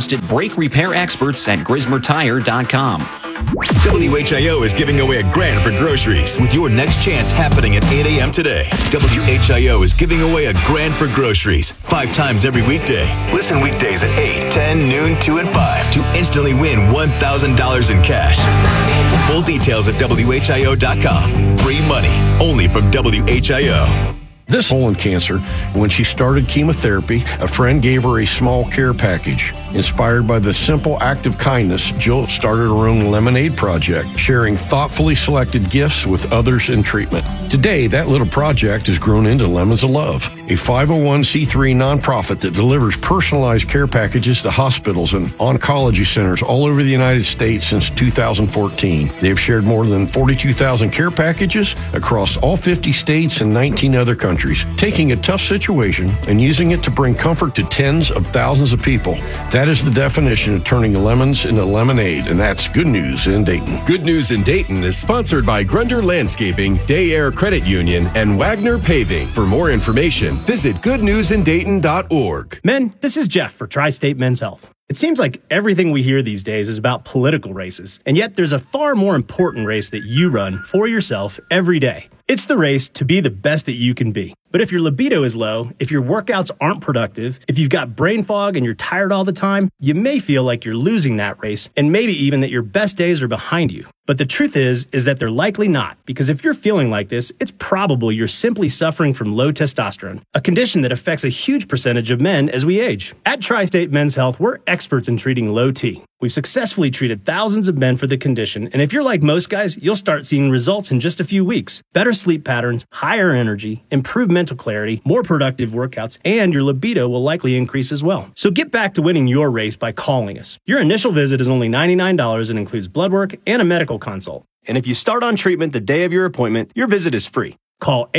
trusted brake repair experts at GrismerTire.com. WHIO is giving away $1,000 for groceries with your next chance happening at 8 a.m. today. WHIO is giving away $1,000 for groceries 5 times every weekday. Listen weekdays at 8, 10, noon, 2, and 5 to instantly win $1,000 in cash. Full details at WHIO.com. Free money only from WHIO. This colon cancer, when she started chemotherapy, a friend gave her a small care package. Inspired by the simple act of kindness, Jill started her own lemonade project, sharing thoughtfully selected gifts with others in treatment. Today, that little project has grown into Lemons of Love, a 501c3 nonprofit that delivers personalized care packages to hospitals and oncology centers all over the United States since 2014. They've shared more than 42,000 care packages across all 50 states and 19 other countries, taking a tough situation and using it to bring comfort to tens of thousands of people. That is the definition of turning lemons into lemonade, and that's Good News in Dayton. Good News in Dayton is sponsored by Grunder Landscaping, Day Air Credit Union, and Wagner Paving. For more information, visit goodnewsindayton.org. Men, this is Jeff for Tri-State Men's Health. It seems like everything we hear these days is about political races, and yet there's a far more important race that you run for yourself every day. It's the race to be the best that you can be. But if your libido is low, if your workouts aren't productive, if you've got brain fog and you're tired all the time, you may feel like you're losing that race, and maybe even that your best days are behind you. But the truth is that they're likely not, because if you're feeling like this, it's probably you're simply suffering from low testosterone, a condition that affects a huge percentage of men as we age. At Tri-State Men's Health, we're experts in treating low T. We've successfully treated thousands of men for the condition, and if you're like most guys, you'll start seeing results in just a few weeks. Better sleep patterns, higher energy, improved mental clarity, more productive workouts, and your libido will likely increase as well. So get back to winning your race by calling us. Your initial visit is only $99 and includes blood work and a medical consult. And if you start on treatment the day of your appointment, your visit is free. Call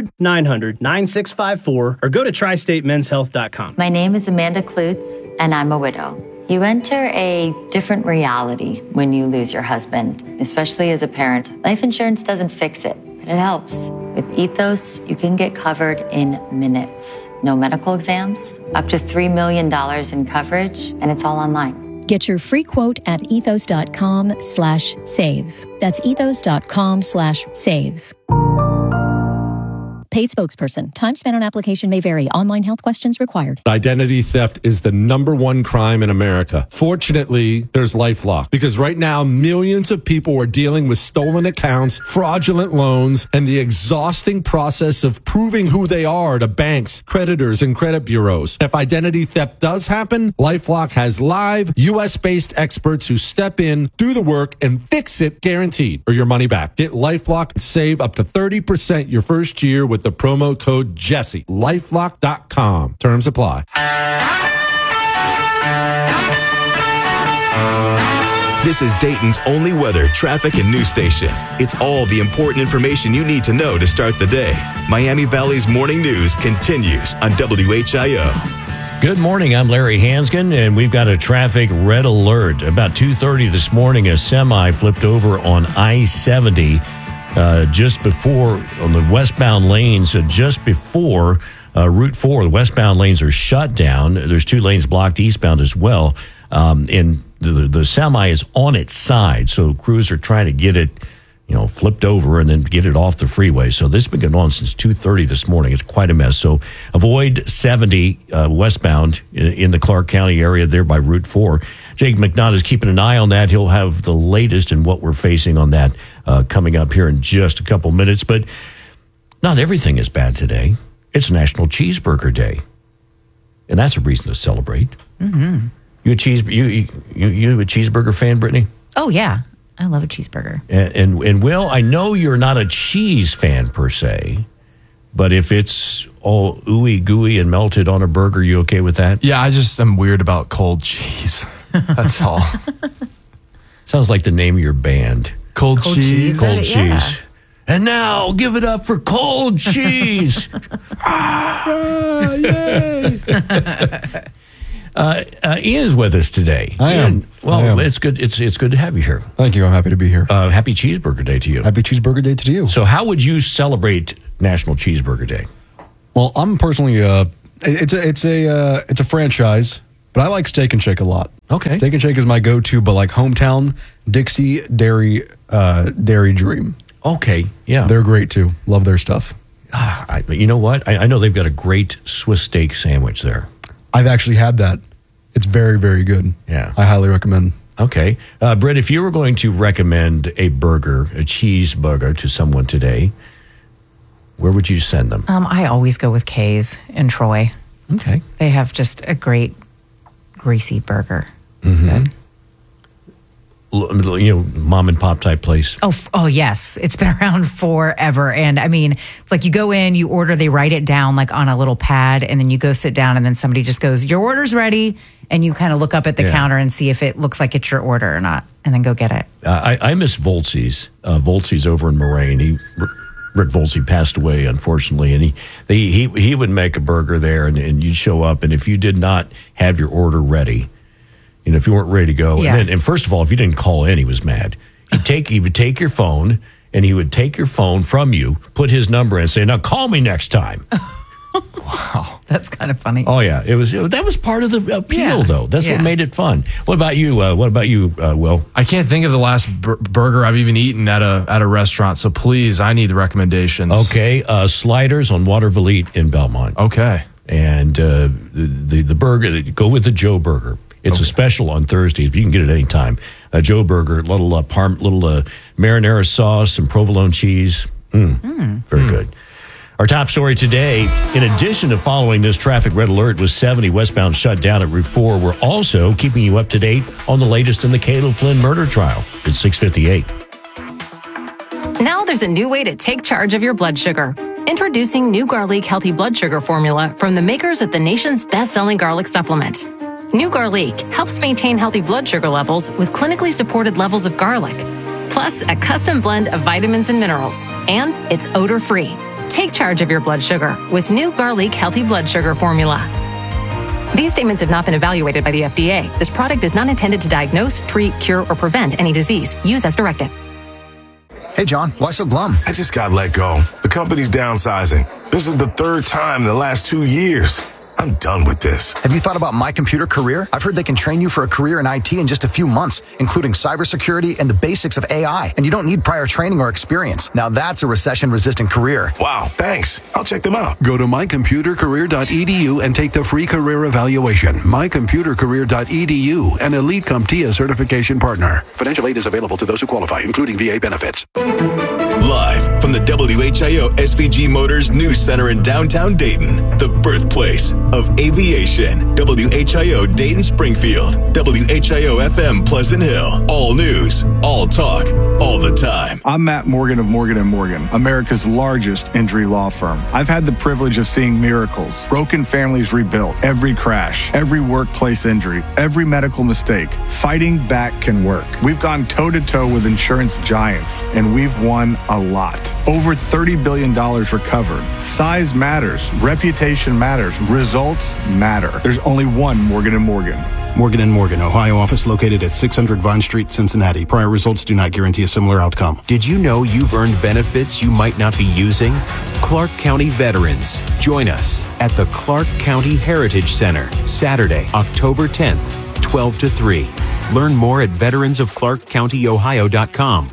800-900-9654 or go to tristatemenshealth.com. My name is Amanda Klutz, and I'm a widow. You enter a different reality when you lose your husband, especially as a parent. Life insurance doesn't fix it, but it helps. With Ethos, you can get covered in minutes. No medical exams, up to $3 million in coverage, and it's all online. Get your free quote at ethos.com/save. That's ethos.com/save. Paid spokesperson. Time spent on application may vary. Online health questions required. Identity theft is the #1 crime in America. Fortunately, there's LifeLock, because right now millions of people are dealing with stolen accounts, fraudulent loans, and the exhausting process of proving who they are to banks, creditors, and credit bureaus. If identity theft does happen, LifeLock has live U.S.-based experts who step in, do the work, and fix it, guaranteed, or your money back. Get LifeLock and save up to 30% your first year with the promo code Jesse. LifeLock.com. Terms apply. This is Dayton's only weather, traffic, and news station. It's all the important information you need to know to start the day. Miami Valley's morning news continues on WHIO. Good morning. I'm Larry Hanskin, and we've got a traffic red alert. About 2:30 this morning, a semi flipped over on I-70 just before, on the westbound lanes, just before Route 4. The westbound lanes are shut down. There's 2 lanes blocked eastbound as well. And the semi is on its side, so crews are trying to get it, flipped over and then get it off the freeway. So this has been going on since 2:30 this morning. It's quite a mess. So avoid 70 westbound in the Clark County area there by Route 4. Jake McNaught is keeping an eye on that. He'll have the latest in what we're facing on that coming up here in just a couple minutes. But not everything is bad today. It's National Cheeseburger Day, and that's a reason to celebrate. Mm-hmm. You a cheeseburger fan, Brittany? Oh yeah, I love a cheeseburger. And Will, I know you're not a cheese fan per se, but if it's all ooey gooey and melted on a burger, you okay with that? Yeah, I just am weird about cold cheese. That's all. Sounds like the name of your band. Cold cheese. Cold cheese. And now, give it up for cold cheese. Yay. Ian is with us today. I am. It's good. It's good to have you here. Thank you. I'm happy to be here. Happy Cheeseburger Day to you. Happy Cheeseburger Day to you. So, how would you celebrate National Cheeseburger Day? Well, I'm personally it's a franchise But I like Steak and Shake a lot. Okay. Steak and Shake is my go-to, but like hometown, Dixie Dairy Dream. Okay, yeah. They're great too. Love their stuff. But you know what? I know they've got a great Swiss steak sandwich there. I've actually had that. It's very, very good. Yeah. I highly recommend. Okay. Britt, if you were going to recommend a cheeseburger to someone today, where would you send them? I always go with Kay's in Troy. Okay. They have just a great greasy burger. It's good. You know, mom and pop type place. Oh, yes. It's been around forever. And I mean, it's like you go in, you order, they write it down like on a little pad, and then you go sit down, and then somebody just goes, your order's ready. And you kind of look up at the counter and see if it looks like it's your order or not, and then go get it. I miss Voltzi's. Voltzi's over in Moraine. Rick Voltzi passed away, unfortunately, and he would make a burger there, and you'd show up, and if you did not have your order ready, you know, if you weren't ready to go, and first of all, if you didn't call in, he was mad. He would take your phone, and he would take your phone from you, put his number in, and say, "Now call me next time." Wow, that's kind of funny. Oh yeah, that was part of the appeal, though. That's what made it fun. What about you? Will? I can't think of the last burger I've even eaten at a restaurant. So please, I need the recommendations. Okay, Sliders on Watervliet in Belmont. Okay, and the burger, go with the Joe Burger. It's a special on Thursdays, but you can get it any time. Joe Burger, little marinara sauce, some provolone cheese. Very good. Our top story today, in addition to following this traffic red alert with 70 westbound shut down at Route 4, we're also keeping you up to date on the latest in the Caleb Flynn murder trial. It's 6:58. Now there's a new way to take charge of your blood sugar. Introducing new Garlic Healthy Blood Sugar Formula from the makers of the nation's best-selling garlic supplement. New Garlic helps maintain healthy blood sugar levels with clinically supported levels of garlic, plus a custom blend of vitamins and minerals, and it's odor-free. Take charge of your blood sugar with new Garlic Healthy Blood Sugar Formula. These statements have not been evaluated by the FDA. This product is not intended to diagnose, treat, cure, or prevent any disease. Use as directed. Hey, John, why so glum? I just got let go. The company's downsizing. This is the third time in the last 2 years. I'm done with this. Have you thought about My Computer Career? I've heard they can train you for a career in IT in just a few months, including cybersecurity and the basics of AI. And you don't need prior training or experience. Now that's a recession-resistant career. Wow, thanks. I'll check them out. Go to mycomputercareer.edu and take the free career evaluation. Mycomputercareer.edu, an Elite CompTIA certification partner. Financial aid is available to those who qualify, including VA benefits. Live from the WHIO SVG Motors News Center in downtown Dayton, the birthplace of aviation. WHIO Dayton Springfield, WHIO FM Pleasant Hill. All news, all talk, all the time. I'm Matt Morgan of Morgan & Morgan, America's largest injury law firm. I've had the privilege of seeing miracles, broken families rebuilt, every crash, every workplace injury, every medical mistake. Fighting back can work. We've gone toe-to-toe with insurance giants, and we've won a lot. Over $30 billion recovered. Size matters. Reputation matters. Results matter. There's only one Morgan & Morgan. Morgan & Morgan, Ohio office located at 600 Vine Street, Cincinnati. Prior results do not guarantee a similar outcome. Did you know you've earned benefits you might not be using? Clark County Veterans. Join us at the Clark County Heritage Center, Saturday, October 10th, 12 to 3. Learn more at veteransofclarkcountyohio.com.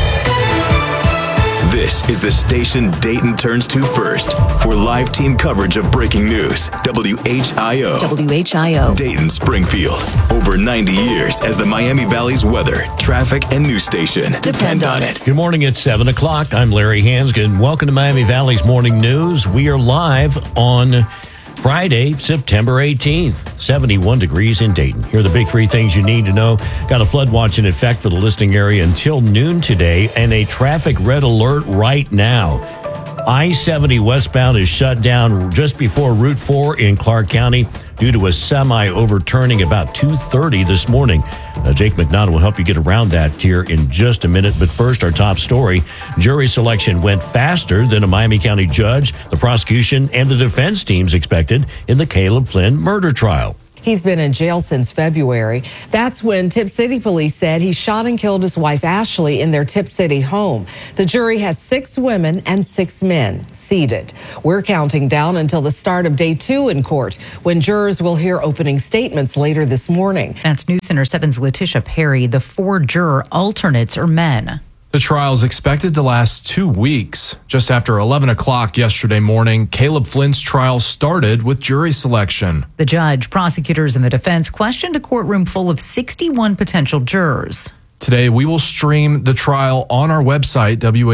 This is the station Dayton turns to first for live team coverage of breaking news. WHIO. WHIO. Dayton Springfield. Over 90 years as the Miami Valley's weather, traffic, and news station. Depend on it. Good morning. It's 7 o'clock. I'm Larry Hansgen. Welcome to Miami Valley's Morning News. We are live on Friday, September 18th, 71 degrees in Dayton. Here are the big three things you need to know. Got a flood watch in effect for the listening area until noon today, and a traffic red alert right now. I-70 westbound is shut down just before Route 4 in Clark County due to a semi overturning about 2:30 this morning. Jake McDonald will help you get around that here in just a minute. But first, our top story. Jury selection went faster than a Miami County judge, the prosecution, and the defense teams expected in the Caleb Flynn murder trial. He's been in jail since February. That's when Tip City police said he shot and killed his wife, Ashley, in their Tip City home. The jury has 6 women and 6 men seated. We're counting down until the start of day 2 in court, when jurors will hear opening statements later this morning. That's News Center 7's Letitia Perry. The 4 juror alternates are men. The trial is expected to last 2 weeks. Just after 11 o'clock yesterday morning, Caleb Flynn's trial started with jury selection. The judge, prosecutors, and the defense questioned a courtroom full of 61 potential jurors. Today, we will stream the trial on our website,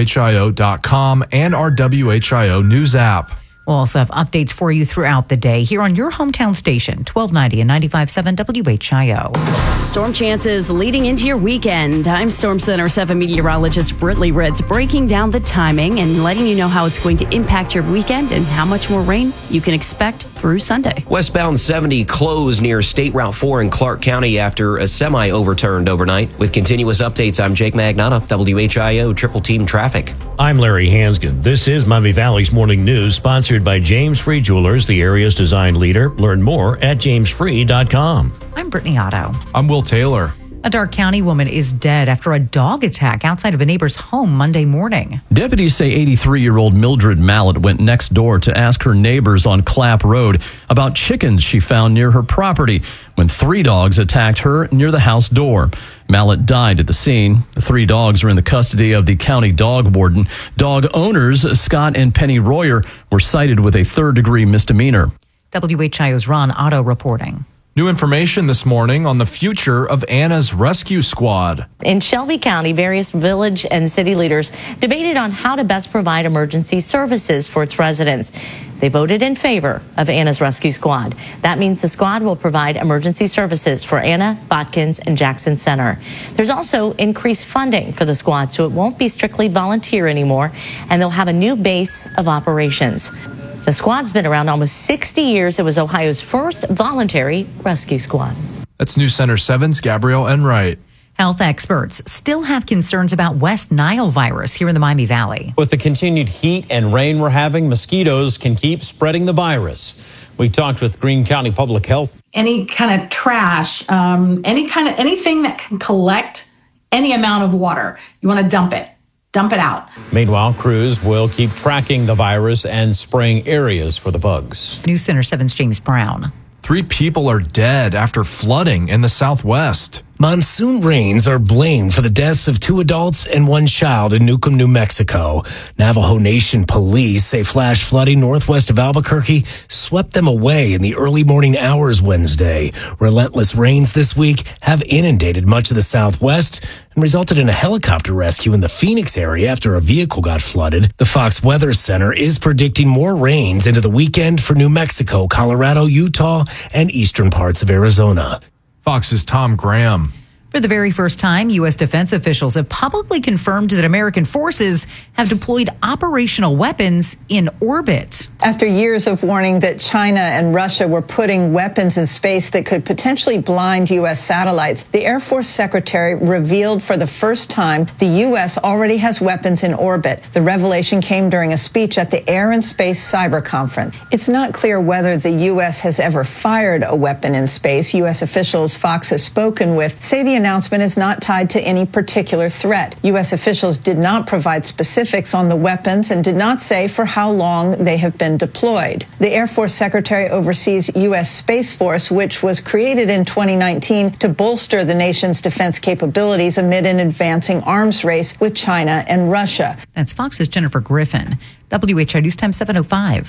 WHIO.com, and our WHIO News app. We'll also have updates for you throughout the day here on your hometown station, 1290 and 95.7 WHIO. Storm chances leading into your weekend. I'm Storm Center 7 meteorologist Britley Ritz, breaking down the timing and letting you know how it's going to impact your weekend and how much more rain you can expect through Sunday. Westbound 70 closed near State Route 4 in Clark County after a semi overturned overnight. With continuous updates, I'm Jake Magnotta, WHIO Triple Team Traffic. I'm Larry Hansgen. This is Miami Valley's Morning News, sponsored by James Free Jewelers, the area's design leader. Learn more at jamesfree.com. I'm Brittany Otto. I'm Will Taylor. A Dark County woman is dead after a dog attack outside of a neighbor's home Monday morning. Deputies say 83-year-old Mildred Mallett went next door to ask her neighbors on Clapp Road about chickens she found near her property when 3 dogs attacked her near the house door. Mallett died at the scene. The 3 dogs are in the custody of the county dog warden. Dog owners, Scott and Penny Royer, were cited with a 3rd-degree misdemeanor. WHIO's Ron Otto reporting. New information this morning on the future of Anna's Rescue Squad. In Shelby County, various village and city leaders debated on how to best provide emergency services for its residents. They voted in favor of Anna's Rescue Squad. That means the squad will provide emergency services for Anna, Botkins, and Jackson Center. There's also increased funding for the squad, so it won't be strictly volunteer anymore, and they'll have a new base of operations. The squad's been around almost 60 years. It was Ohio's first voluntary rescue squad. That's News Center 7's Gabrielle Enright. Health experts still have concerns about West Nile virus here in the Miami Valley. With the continued heat and rain we're having, mosquitoes can keep spreading the virus. We talked with Greene County Public Health. Any kind of trash, anything that can collect any amount of water, you want to dump it out. Meanwhile, crews will keep tracking the virus and spraying areas for the bugs. News Center 7's James Brown. 3 people are dead after flooding in the Southwest. Monsoon rains are blamed for the deaths of 2 adults and 1 child in Newcomb, New Mexico. Navajo Nation police say flash flooding northwest of Albuquerque swept them away in the early morning hours Wednesday. Relentless rains this week have inundated much of the Southwest and resulted in a helicopter rescue in the Phoenix area after a vehicle got flooded. The Fox Weather Center is predicting more rains into the weekend for New Mexico, Colorado, Utah, and eastern parts of Arizona. Fox's Tom Graham. For the very first time, U.S. defense officials have publicly confirmed that American forces have deployed operational weapons in orbit. After years of warning that China and Russia were putting weapons in space that could potentially blind U.S. satellites, the Air Force Secretary revealed for the first time the U.S. already has weapons in orbit. The revelation came during a speech at the Air and Space Cyber Conference. It's not clear whether the U.S. has ever fired a weapon in space. U.S. officials Fox has spoken with say the announcement is not tied to any particular threat. U.S. officials did not provide specifics on the weapons and did not say for how long they have been deployed. The Air Force Secretary oversees U.S. Space Force, which was created in 2019 to bolster the nation's defense capabilities amid an advancing arms race with China and Russia. That's Fox's Jennifer Griffin. WHIO News Time 7:05.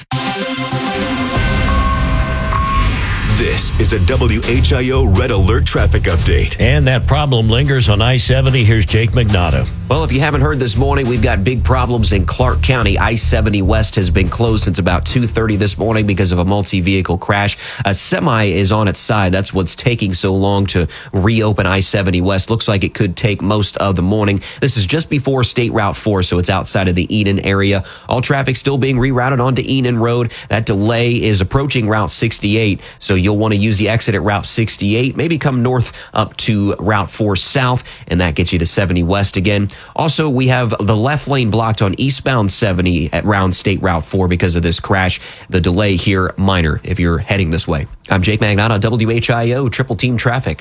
This is a WHIO Red Alert traffic update. And that problem lingers on I-70. Here's Jake Magnotta. Well, if you haven't heard this morning, we've got big problems in Clark County. I-70 West has been closed since about 2:30 this morning because of a multi-vehicle crash. A semi is on its side. That's what's taking so long to reopen I-70 West. Looks like it could take most of the morning. This is just before State Route 4, so it's outside of the Eden area. All traffic still being rerouted onto Eden Road. That delay is approaching Route 68, so You'll want to use the exit at Route 68, maybe come north up to Route 4 South, and that gets you to 70 West again. Also, we have the left lane blocked on eastbound 70 at Round State Route 4 because of this crash. The delay here, minor, if you're heading this way. I'm Jake Magnotta, WHIO, Triple Team Traffic.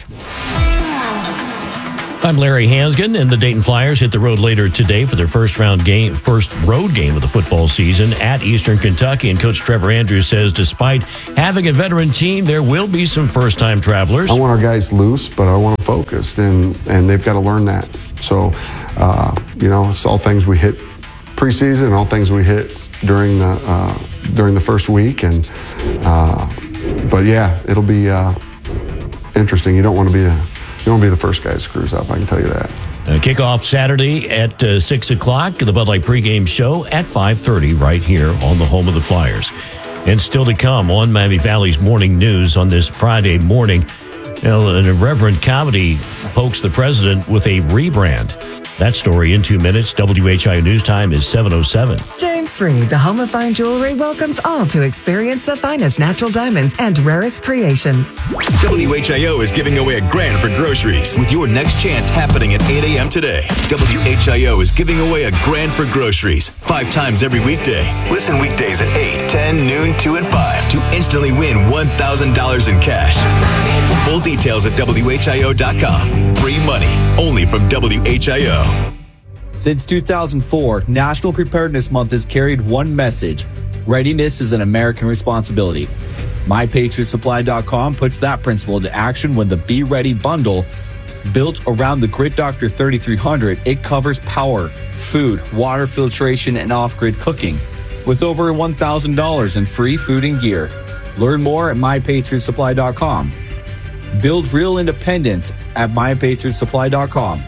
I'm Larry Hansgen, and the Dayton Flyers hit the road later today for their first road game of the football season at Eastern Kentucky. And Coach Trevor Andrews says despite having a veteran team, there will be some first-time travelers. I want our guys loose, but I want them focused, and they've got to learn that. So, it's all things we hit preseason, all things we hit during the first week, but yeah, it'll be interesting. You don't want to be the first guy that screws up, I can tell you that. Kickoff Saturday at 6 o'clock, the Bud Light pregame show at 5:30 right here on the home of the Flyers. And still to come on Miami Valley's Morning News on this Friday morning, an irreverent comedy pokes the president with a rebrand. That story in 2 minutes. WHIO News Time is 7:07. James Freed, the home of fine jewelry, welcomes all to experience the finest natural diamonds and rarest creations. WHIO is giving away $1,000 for groceries with your next chance happening at 8 a.m. today. WHIO is giving away $1,000 for groceries 5 times every weekday. Listen weekdays at 8, 10, noon, 2, and 5 to instantly win $1,000 in cash. Full details at WHIO.com. Free money only from WHIO. Since 2004, National Preparedness Month has carried one message: readiness is an American responsibility. MyPatriotSupply.com puts that principle into action when the Be Ready bundle, built around the Grid Doctor 3300, it covers power, food, water filtration, and off-grid cooking, with over $1,000 in free food and gear. Learn more at MyPatriotSupply.com. Build real independence at MyPatriotSupply.com.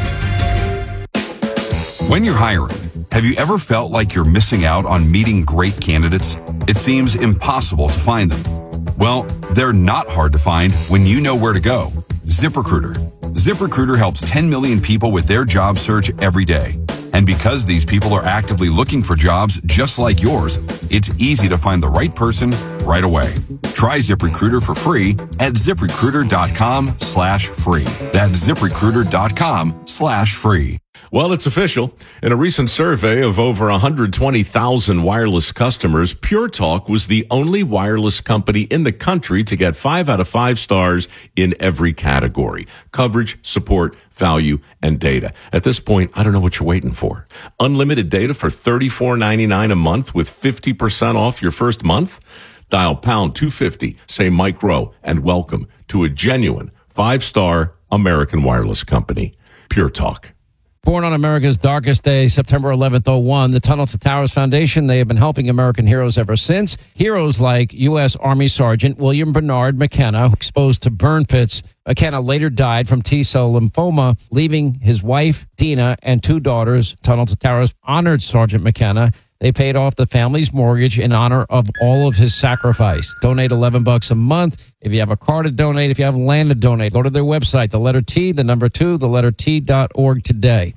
When you're hiring, have you ever felt like you're missing out on meeting great candidates? It seems impossible to find them. Well, they're not hard to find when you know where to go. ZipRecruiter. ZipRecruiter helps 10 million people with their job search every day. And because these people are actively looking for jobs just like yours, it's easy to find the right person right away. Try ZipRecruiter for free at ZipRecruiter.com/free. That's ZipRecruiter.com/free. Well, it's official. In a recent survey of over 120,000 wireless customers, Pure Talk was the only wireless company in the country to get 5 out of 5 stars in every category: coverage, support, value, and data. At this point, I don't know what you're waiting for. Unlimited data for $34.99 a month with 50% off your first month? Dial pound 250, say Mike Rowe, and welcome to a genuine 5-star American wireless company. Pure Talk. Born on America's darkest day, September 11th, 01, the Tunnel to Towers Foundation, they have been helping American heroes ever since. Heroes like U.S. Army Sergeant William Bernard McKenna, exposed to burn pits. McKenna later died from T-cell lymphoma, leaving his wife, Dina, and 2 daughters. Tunnel to Towers honored Sergeant McKenna. They paid off the family's mortgage in honor of all of his sacrifice. Donate $11 a month. If you have a car to donate, if you have land to donate, go to their website, the letter T, the number 2, the letter T.org today.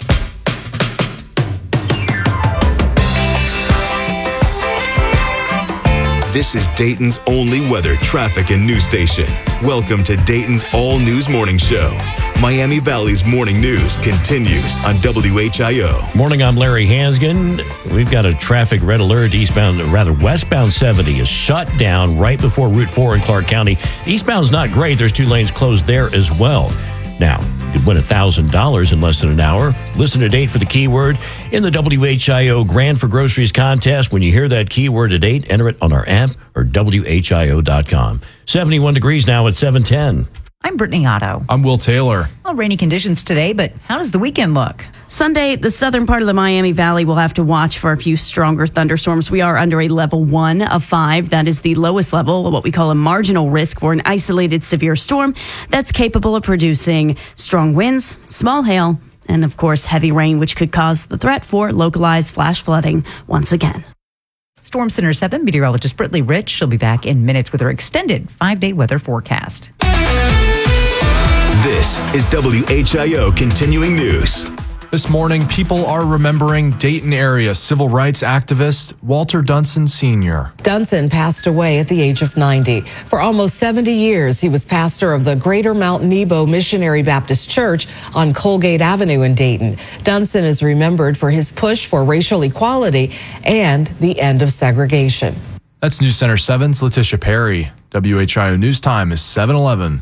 This is Dayton's only weather, traffic, and news station. Welcome to Dayton's All News Morning Show. Miami Valley's morning news continues on WHIO. Morning, I'm Larry Hansgen. We've got a traffic red alert. Westbound 70 is shut down right before Route 4 in Clark County. Eastbound's not great. There's 2 lanes closed there as well. Now, you could win $1,000 in less than an hour. Listen to date for the keyword in the WHIO $1,000 for Groceries contest. When you hear that keyword at 8, enter it on our app or WHIO.com. 71 degrees now at 710. I'm Brittany Otto. I'm Will Taylor. Well, rainy conditions today, but how does the weekend look? Sunday, the southern part of the Miami Valley will have to watch for a few stronger thunderstorms. We are under a level 1 of 5. That is the lowest level, what we call a marginal risk for an isolated severe storm that's capable of producing strong winds, small hail, and of course, heavy rain, which could cause the threat for localized flash flooding once again. Storm Center 7 meteorologist Brittany Rich. She'll be back in minutes with her extended 5-day weather forecast. This is WHIO Continuing News. This morning, people are remembering Dayton area civil rights activist Walter Dunson Sr. Dunson passed away at the age of 90. For almost 70 years, he was pastor of the Greater Mount Nebo Missionary Baptist Church on Colgate Avenue in Dayton. Dunson is remembered for his push for racial equality and the end of segregation. That's News Center 7's Letitia Perry. WHIO News Time is 7:11.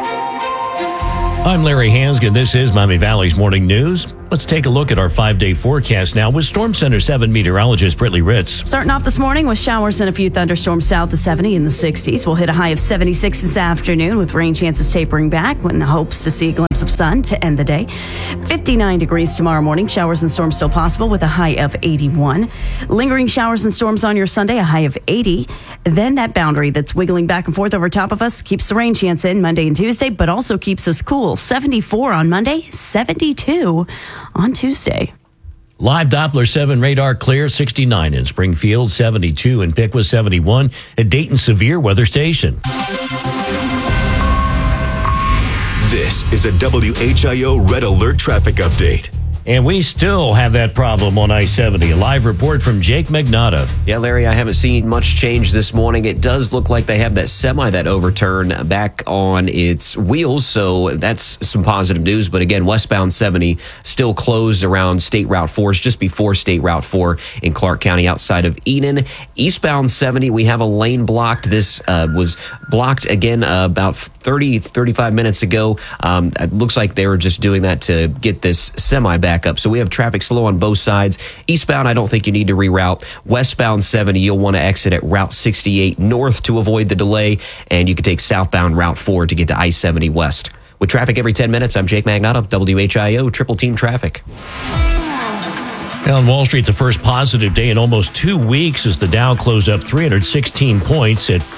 I'm Larry Hansgen. This is Miami Valley's Morning News. Let's take a look at our 5-day forecast now with Storm Center 7 meteorologist Brittany Ritz. Starting off this morning with showers and a few thunderstorms south of 70 in the 60s. We'll hit a high of 76 this afternoon with rain chances tapering back when the hopes to see a glimpse of sun to end the day. 59 degrees tomorrow morning. Showers and storms still possible with a high of 81. Lingering showers and storms on your Sunday, a high of 80. Then that boundary that's wiggling back and forth over top of us keeps the rain chance in Monday and Tuesday, but also keeps us cool. 74 on Monday, 72 on Tuesday. Live Doppler 7 radar clear, 69 in Springfield, 72 in Piqua, 71 at Dayton Severe Weather Station. This is a WHIO Red Alert traffic update. And we still have that problem on I-70. A live report from Jake Magnotta. Yeah, Larry, I haven't seen much change this morning. It does look like they have that semi that overturned back on its wheels, so that's some positive news. But again, westbound 70 still closed around State Route 4, just before State Route 4 in Clark County outside of Eden. Eastbound 70, we have a lane blocked. This was blocked again about 35 minutes ago. It looks like they were just doing that to get this semi back up. So we have traffic slow on both sides. Eastbound, I don't think you need to reroute. Westbound 70, you'll want to exit at Route 68 north to avoid the delay, and you can take southbound Route 4 to get to I-70 west. With traffic every 10 minutes, I'm Jake Magnotta, WHIO Triple Team Traffic. On Wall Street, the first positive day in almost 2 weeks as the Dow closed up 316 points at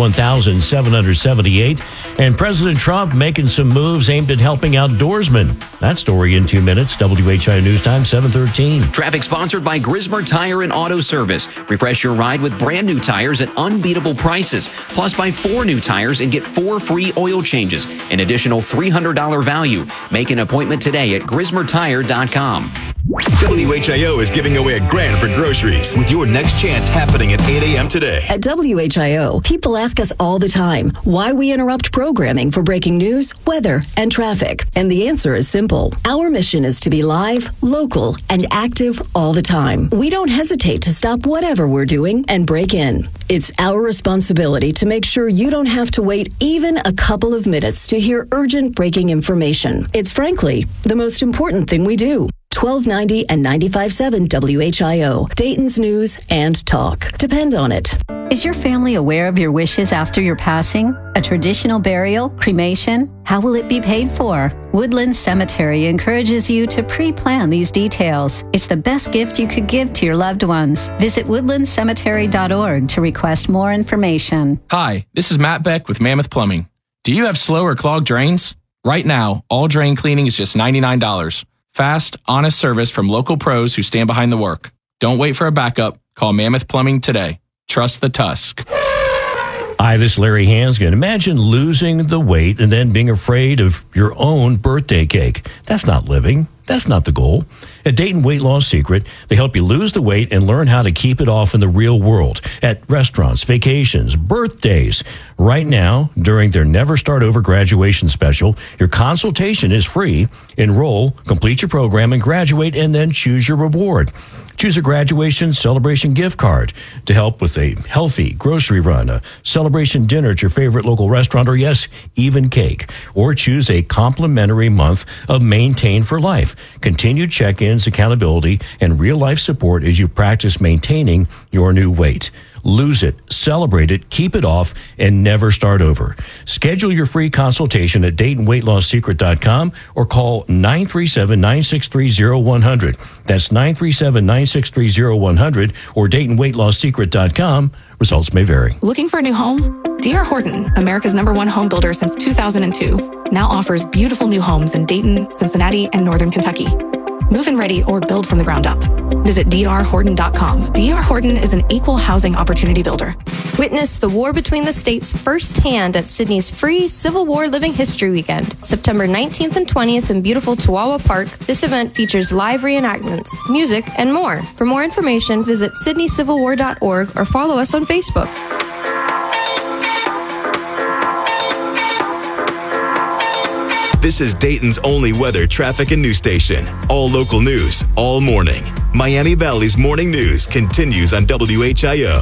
51,778. And President Trump making some moves aimed at helping outdoorsmen. That story in 2 minutes. WHIO News Time, 7:13. Traffic sponsored by Grismer Tire and Auto Service. Refresh your ride with brand new tires at unbeatable prices. Plus, buy 4 new tires and get 4 free oil changes. An additional $300 value. Make an appointment today at GrismerTire.com. WHIO is giving away $1,000 for groceries with your next chance happening at 8 a.m. today. At WHIO, people ask us all the time why we interrupt programming for breaking news, weather, and traffic. And the answer is simple. Our mission is to be live, local, and active all the time. We don't hesitate to stop whatever we're doing and break in. It's our responsibility to make sure you don't have to wait even a couple of minutes to hear urgent breaking information. It's frankly the most important thing we do. 1290 and 95.7 WHIO, Dayton's News and Talk. Depend on it. Is your family aware of your wishes after your passing? A traditional burial, cremation? How will it be paid for? Woodland Cemetery encourages you to pre-plan these details. It's the best gift you could give to your loved ones. Visit woodlandcemetery.org to request more information. Hi, this is Matt Beck with Mammoth Plumbing. Do you have slow or clogged drains? Right now, all drain cleaning is just $99. Fast, honest service from local pros who stand behind the work. Don't wait for a backup. Call Mammoth Plumbing today. Trust the Tusk. Hi, this is Larry Hansgen. Imagine losing the weight and then being afraid of your own birthday cake. That's not living. That's not the goal. At Dayton Weight Loss Secret, they help you lose the weight and learn how to keep it off in the real world at restaurants, vacations, birthdays. Right now, during their Never Start Over graduation special, your consultation is free. Enroll, complete your program, and graduate, and then choose your reward. Choose a graduation celebration gift card to help with a healthy grocery run, a celebration dinner at your favorite local restaurant, or yes, even cake. Or choose a complimentary month of Maintain for Life. Continued check-ins, accountability, and real-life support as you practice maintaining your new weight. Lose it, celebrate it, keep it off, and never start over. Schedule your free consultation at DaytonWeightLossSecret.com or call 937-963-0100. That's 937-963-0100 or DaytonWeightLossSecret.com. Results may vary. Looking for a new home? D.R. Horton, America's #1 home builder since 2002, now offers beautiful new homes in Dayton, Cincinnati, and Northern Kentucky. Move-in ready or build from the ground up. Visit drhorton.com. D.R. Horton is an equal housing opportunity builder. Witness the war between the states firsthand at Sydney's free Civil War Living History Weekend, September 19th and 20th in beautiful Chihuahua Park. This event features live reenactments, music, and more. For more information, visit sydneycivilwar.org or follow us on Facebook. This is Dayton's only weather, traffic, and news station. All local news, all morning. Miami Valley's morning news continues on WHIO.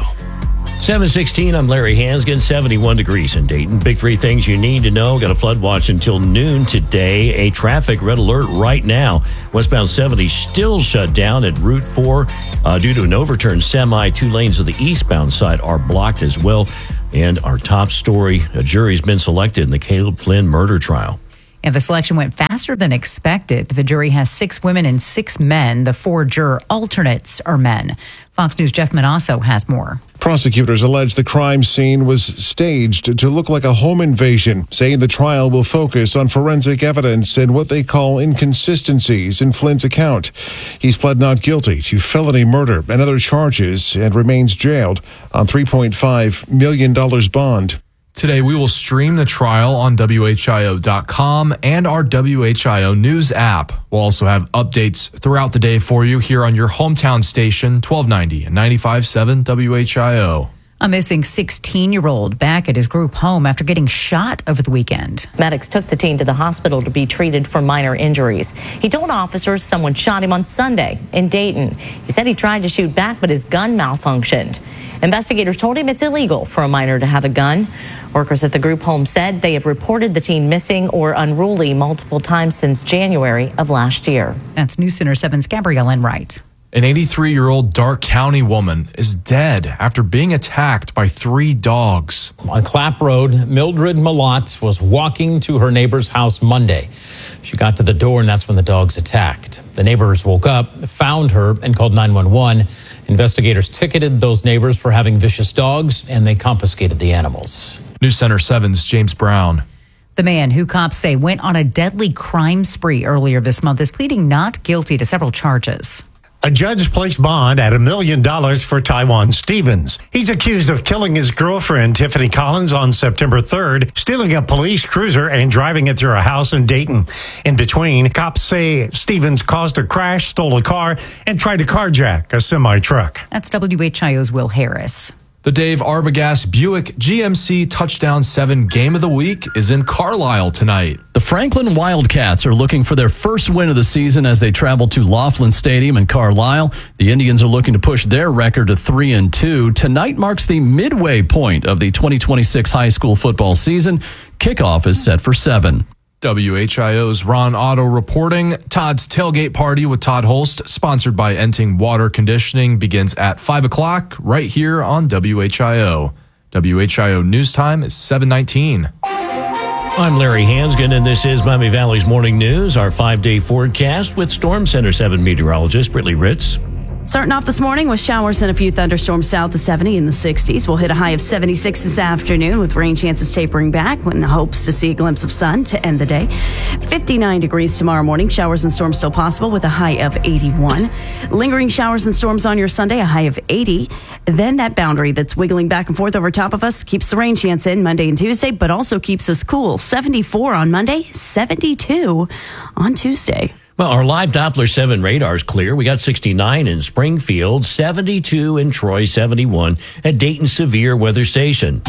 7:16, I'm Larry Hansgen, 71 degrees in Dayton. Big three things you need to know. Got a flood watch until noon today. A traffic red alert right now. Westbound 70 still shut down at Route 4 due to an overturned semi. 2 lanes of the eastbound side are blocked as well. And our top story, a jury's been selected in the Caleb Flynn murder trial. And the selection went faster than expected. The jury has 6 women and 6 men. The 4 juror alternates are men. Fox News' Jeff Manasso has more. Prosecutors allege the crime scene was staged to look like a home invasion, saying the trial will focus on forensic evidence and what they call inconsistencies in Flynn's account. He's pled not guilty to felony murder and other charges and remains jailed on $3.5 million bond. Today, we will stream the trial on WHIO.com and our WHIO News app. We'll also have updates throughout the day for you here on your hometown station, 1290 and 95.7 WHIO. A missing 16-year-old back at his group home after getting shot over the weekend. Medics took the teen to the hospital to be treated for minor injuries. He told officers someone shot him on Sunday in Dayton. He said he tried to shoot back, but his gun malfunctioned. Investigators told him it's illegal for a minor to have a gun. Workers at the group home said they have reported the teen missing or unruly multiple times since January of last year. That's News Center 7's Gabrielle Enright. An 83-year-old Dark County woman is dead after being attacked by 3 dogs. On Clapp Road, Mildred Malott was walking to her neighbor's house Monday. She got to the door, and that's when the dogs attacked. The neighbors woke up, found her, and called 911. Investigators ticketed those neighbors for having vicious dogs, and they confiscated the animals. News Center 7's James Brown. The man who cops say went on a deadly crime spree earlier this month is pleading not guilty to several charges. A judge placed bond at $1 million for Taiwan Stevens. He's accused of killing his girlfriend, Tiffany Collins, on September 3rd, stealing a police cruiser and driving it through a house in Dayton. In between, cops say Stevens caused a crash, stole a car, and tried to carjack a semi-truck. That's WHIO's Will Harris. The Dave Arbogast Buick GMC Touchdown 7 Game of the Week is in Carlisle tonight. The Franklin Wildcats are looking for their first win of the season as they travel to Laughlin Stadium in Carlisle. The Indians are looking to push their record to 3-2. Tonight marks the midway point of the 2026 high school football season. Kickoff is set for 7. WHIO's Ron Otto reporting. Todd's Tailgate Party with Todd Holst, sponsored by Enting Water Conditioning, begins at 5 o'clock right here on WHIO. WHIO News Time is 7:19. I'm Larry Hansgen, and this is Miami Valley's Morning News, our 5-day forecast with Storm Center 7 meteorologist Brittany Ritz. Starting off this morning with showers and a few thunderstorms south of 70 in the 60s. We'll hit a high of 76 this afternoon with rain chances tapering back in the hopes to see a glimpse of sun to end the day. 59 degrees tomorrow morning. Showers and storms still possible with a high of 81. Lingering showers and storms on your Sunday, a high of 80. Then that boundary that's wiggling back and forth over top of us keeps the rain chance in Monday and Tuesday, but also keeps us cool. 74 on Monday, 72 on Tuesday. Well, our live Doppler 7 radar is clear. We got 69 in Springfield, 72 in Troy, 71 at Dayton Severe Weather Station.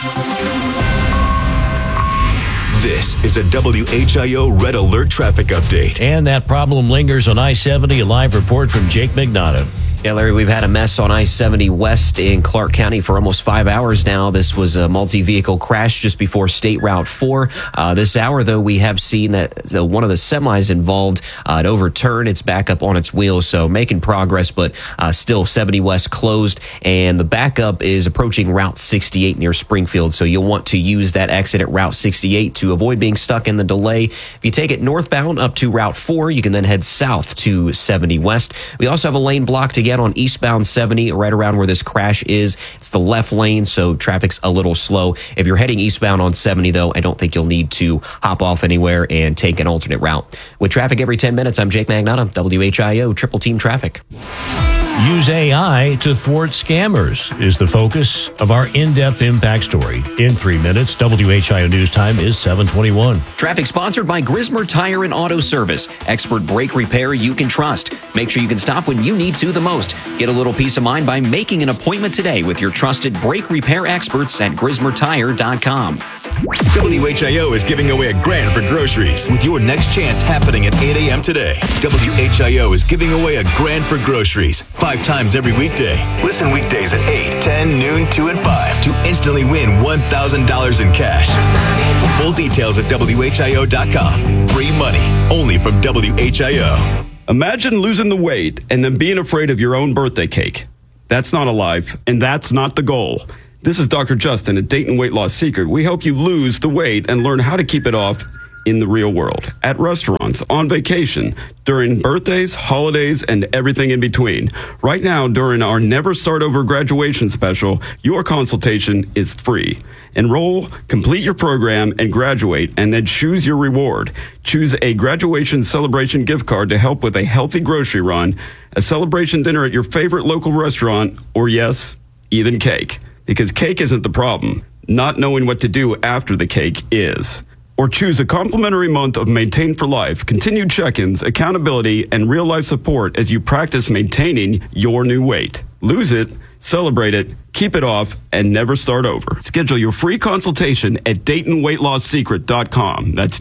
This is a WHIO Red Alert traffic update. And that problem lingers on I-70. A live report from Jake Magnato. Yeah, Larry, we've had a mess on I-70 West in Clark County for almost 5 hours now. This was a multi-vehicle crash just before State Route 4. This hour, though, we have seen that one of the semis involved, it overturned. It's back up on its wheels, so making progress, but still 70 West closed. And the backup is approaching Route 68 near Springfield, so you'll want to use that exit at Route 68 to avoid being stuck in the delay. If you take it northbound up to Route 4, you can then head south to 70 West. We also have a lane blocked to again on eastbound 70, right around where this crash is. It's the left lane, so traffic's a little slow. If you're heading eastbound on 70, though, I don't think you'll need to hop off anywhere and take an alternate route. With traffic every 10 minutes, I'm Jake Magnotta, WHIO Triple Team Traffic. Use AI to thwart scammers is the focus of our in-depth impact story. In 3 minutes, WHIO News Time is 7:21. Traffic sponsored by Grismer Tire and Auto Service. Expert brake repair you can trust. Make sure you can stop when you need to the most. Get a little peace of mind by making an appointment today with your trusted brake repair experts at GrismerTire.com. WHIO is giving away $1,000 for groceries with your next chance happening at 8 a.m. today. WHIO is giving away $1,000 for groceries 5 times every weekday. Listen weekdays at 8, 10, noon, 2, and 5 to instantly win $1,000 in cash. Full details at WHIO.com. Free money only from WHIO. Imagine losing the weight and then being afraid of your own birthday cake. That's not alive, and that's not the goal. This is Dr. Justin at Dayton Weight Loss Secret. We help you lose the weight and learn how to keep it off in the real world, at restaurants, on vacation, during birthdays, holidays, and everything in between. Right now, during our Never Start Over graduation special, your consultation is free. Enroll, complete your program, and graduate, and then choose your reward. Choose a graduation celebration gift card to help with a healthy grocery run, a celebration dinner at your favorite local restaurant, or yes, even cake. Because cake isn't the problem. Not knowing what to do after the cake is. Or choose a complimentary month of Maintain for Life, continued check-ins, accountability, and real-life support as you practice maintaining your new weight. Lose it, celebrate it, keep it off, and never start over. Schedule your free consultation at DaytonWeightLossSecret.com. That's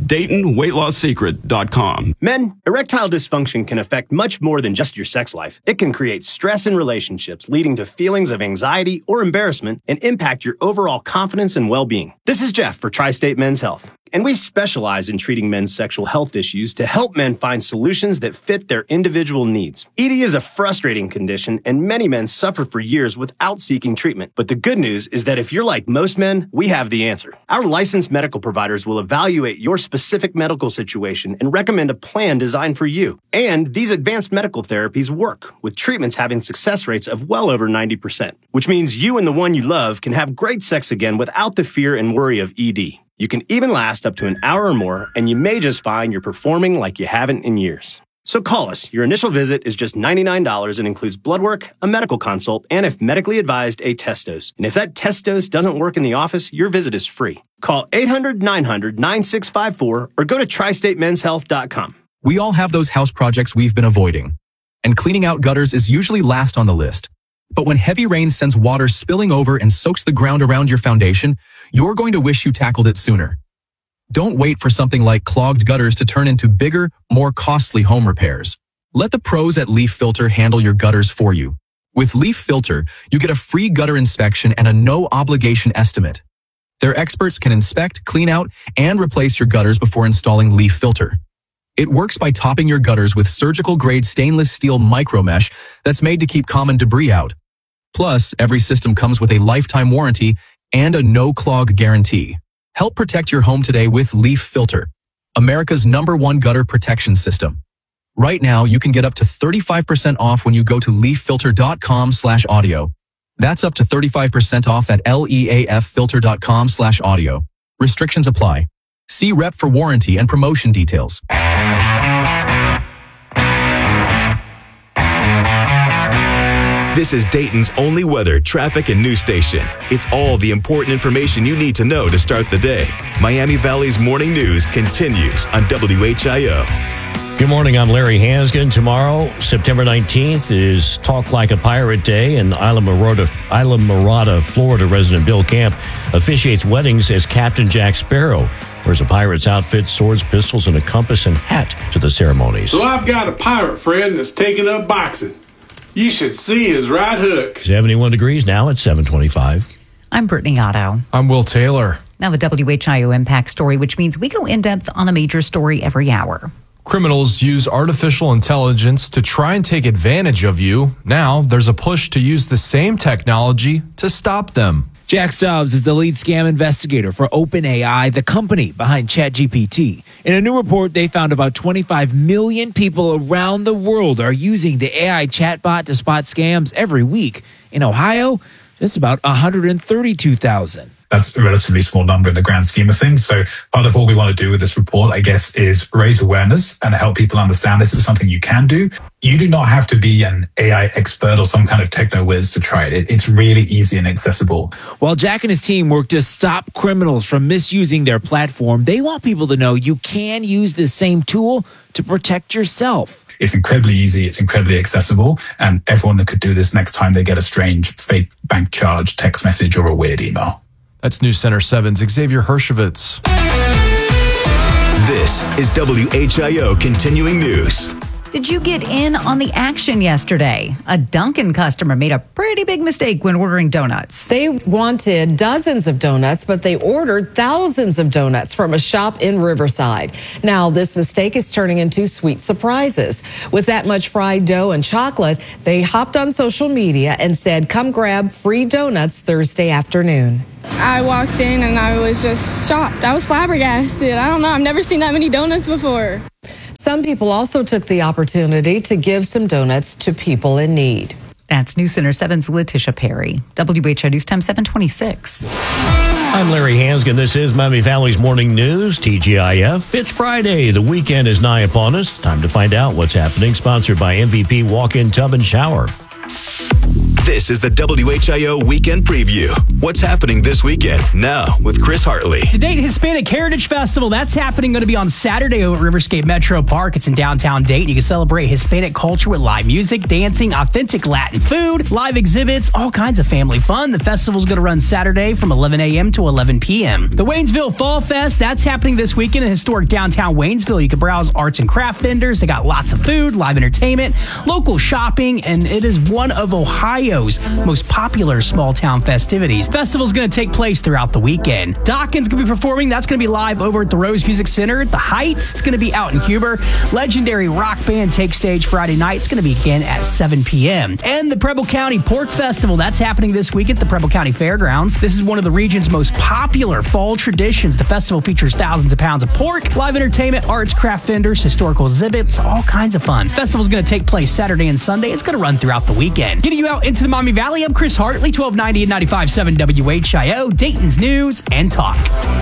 DaytonWeightLossSecret.com. Men, erectile dysfunction can affect much more than just your sex life. It can create stress in relationships, leading to feelings of anxiety or embarrassment, and impact your overall confidence and well-being. This is Jeff for Tri-State Men's Health, and we specialize in treating men's sexual health issues to help men find solutions that fit their individual needs. ED is a frustrating condition, and many men suffer for years without seeking treatment. But the good news is that if you're like most men, we have the answer. Our licensed medical providers will evaluate your specific medical situation and recommend a plan designed for you. And these advanced medical therapies work, with treatments having success rates of well over 90%, which means you and the one you love can have great sex again without the fear and worry of ED. You can even last up to an hour or more, and you may just find you're performing like you haven't in years. So call us. Your initial visit is just $99 and includes blood work, a medical consult, and if medically advised, a test dose. And if that test dose doesn't work in the office, your visit is free. Call 800-900-9654 or go to TriStateMen'sHealth.com. We all have those house projects we've been avoiding, and cleaning out gutters is usually last on the list. But when heavy rain sends water spilling over and soaks the ground around your foundation, you're going to wish you tackled it sooner. Don't wait for something like clogged gutters to turn into bigger, more costly home repairs. Let the pros at Leaf Filter handle your gutters for you. With Leaf Filter, you get a free gutter inspection and a no-obligation estimate. Their experts can inspect, clean out, and replace your gutters before installing Leaf Filter. It works by topping your gutters with surgical-grade stainless steel micromesh that's made to keep common debris out. Plus, every system comes with a lifetime warranty and a no-clog guarantee. Help protect your home today with Leaf Filter, America's #1 gutter protection system. Right now, you can get up to 35% off when you go to leaffilter.com/audio. That's up to 35% off at leaffilter.com/audio. Restrictions apply. See rep for warranty and promotion details. This is Dayton's only weather, traffic, and news station. It's all the important information you need to know to start the day. Miami Valley's morning news continues on WHIO. Good morning, I'm Larry Hansgen. Tomorrow, September 19th, is Talk Like a Pirate Day, and Islamorada, Florida resident Bill Camp officiates weddings as Captain Jack Sparrow. Wears a pirate's outfit, swords, pistols, and a compass and hat to the ceremonies. So I've got a pirate friend that's taking up boxing. You should see his right hook. 71 degrees now at 7:25. I'm Brittany Otto. I'm Will Taylor. Now the WHIO Impact Story, which means we go in-depth on a major story every hour. Criminals use artificial intelligence to try and take advantage of you. Now, there's a push to use the same technology to stop them. Jack Stubbs is the lead scam investigator for OpenAI, the company behind ChatGPT. In a new report, they found about 25 million people around the world are using the AI chatbot to spot scams every week. In Ohio, just about 132,000. That's a relatively small number in the grand scheme of things. So part of what we want to do with this report, I guess, is raise awareness and help people understand this is something you can do. You do not have to be an AI expert or some kind of techno whiz to try it. It's really easy and accessible. While Jack and his team work to stop criminals from misusing their platform, they want people to know you can use this same tool to protect yourself. It's incredibly easy. It's incredibly accessible. And everyone that could do this next time they get a strange fake bank charge, text message, or a weird email. That's News Center 7's Xavier Hershowitz. This is WHIO Continuing News. Did you get in on the action yesterday? A Dunkin' customer made a pretty big mistake when ordering donuts. They wanted dozens of donuts, but they ordered thousands of donuts from a shop in Riverside. Now, this mistake is turning into sweet surprises. With that much fried dough and chocolate, they hopped on social media and said, "Come grab free donuts Thursday afternoon." I walked in and I was just shocked. I was flabbergasted. I don't know. I've never seen that many donuts before. Some people also took the opportunity to give some donuts to people in need. That's News Center 7's Letitia Perry. WHIO News Time 726. I'm Larry Hansgen. This is Miami Valley's Morning News, TGIF. It's Friday. The weekend is nigh upon us. Time to find out what's happening. Sponsored by MVP Walk-In Tub and Shower. This is the WHIO Weekend Preview. What's happening this weekend? Now with Chris Hartley. The Dayton Hispanic Heritage Festival, that's happening, going to be on Saturday over at Riverscape Metro Park. It's in downtown Dayton. You can celebrate Hispanic culture with live music, dancing, authentic Latin food, live exhibits, all kinds of family fun. The festival's going to run Saturday from 11 a.m. to 11 p.m. The Waynesville Fall Fest, that's happening this weekend in historic downtown Waynesville. You can browse arts and craft vendors. They got lots of food, live entertainment, local shopping, and it is one of Ohio's most popular small town festivities. Festival's going to take place throughout the weekend. Dawkins going to be performing. That's going to be live over at the Rose Music Center. The Heights, it's going to be out in Huber. Legendary rock band takes stage Friday night. It's going to be again at 7 p.m. And the Preble County Pork Festival, that's happening this week at the Preble County Fairgrounds. This is one of the region's most popular fall traditions. The festival features thousands of pounds of pork, live entertainment, arts, craft vendors, historical exhibits, all kinds of fun. Festival's going to take place Saturday and Sunday. It's going to run throughout the weekend. Getting you out into the Miami Valley, I'm Chris Hartley, 1290 and 95.7 WHIO, Dayton's News and Talk.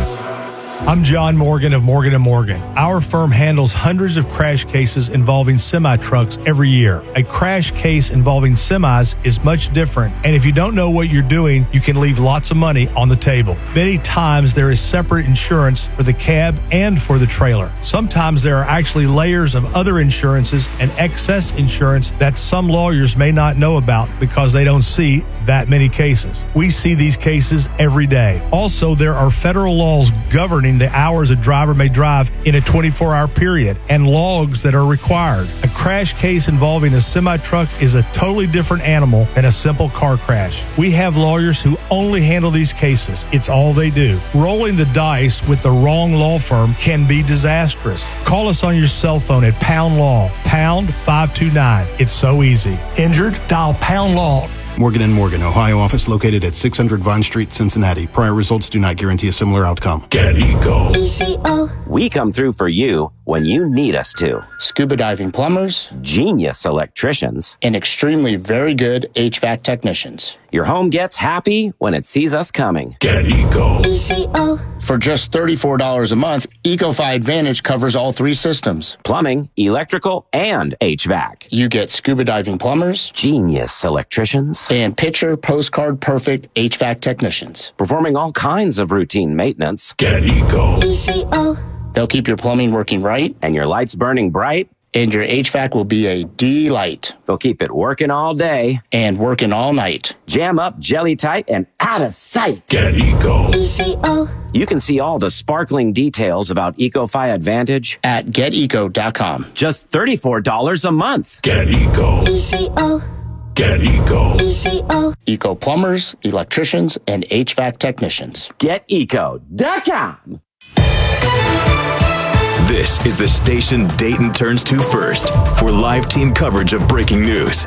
I'm John Morgan of Morgan & Morgan. Our firm handles hundreds of crash cases involving semi-trucks every year. A crash case involving semis is much different, and if you don't know what you're doing, you can leave lots of money on the table. Many times there is separate insurance for the cab and for the trailer. Sometimes there are actually layers of other insurances and excess insurance that some lawyers may not know about because they don't see that many cases. We see these cases every day. Also, there are federal laws governing the hours a driver may drive in a 24-hour period and logs that are required. A crash case involving a semi-truck is a totally different animal than a simple car crash. We have lawyers who only handle these cases. It's all they do. Rolling the dice with the wrong law firm can be disastrous. Call us on your cell phone at Pound Law, pound 529. It's so easy. Injured? Dial Pound Law. Morgan & Morgan, Ohio office located at 600 Vine Street, Cincinnati. Prior results do not guarantee a similar outcome. Get Eco. We come through for you when you need us to. Scuba diving plumbers, genius electricians, and extremely very good HVAC technicians. Your home gets happy when it sees us coming. Get Eco. For just $34 a month, EcoFi Advantage covers all three systems. Plumbing, electrical, and HVAC. You get scuba diving plumbers, genius electricians, and picture postcard perfect HVAC technicians. Performing all kinds of routine maintenance. Get Eco. They'll keep your plumbing working right. And your lights burning bright. And your HVAC will be a delight. They'll keep it working all day. And working all night. Jam up, jelly tight, and out of sight. Get Eco. You can see all the sparkling details about EcoFi Advantage at geteco.com. Just $34 a month. Get Eco. Get Eco. Eco plumbers, electricians, and HVAC technicians. GetEco.com. This is the station Dayton turns to first for live team coverage of breaking news.